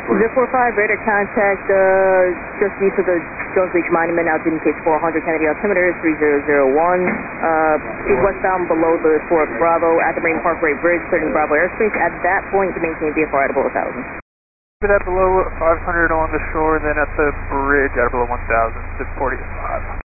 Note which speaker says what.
Speaker 1: Zip45, radar contact just east of the Jones Beach Monument, altitude case 400, Kennedy altimeter 3001. Speed westbound below the Fork Bravo at the Marine Parkway Bridge, clearing Bravo airspace. At that point, to maintain VFR at below 1,000.
Speaker 2: At below 500 along the shore, and then at the bridge at below 1,000, Zip 45.